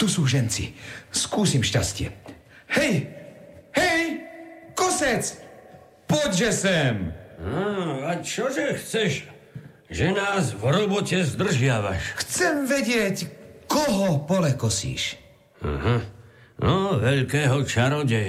sú ženci. Skúsim šťastie. Hej! Kosec! Poďže sem! A čože chceš, že nás v robote zdržiavaš? Chcem vedieť, koho pole kosíš. No, veľkého čarodeja.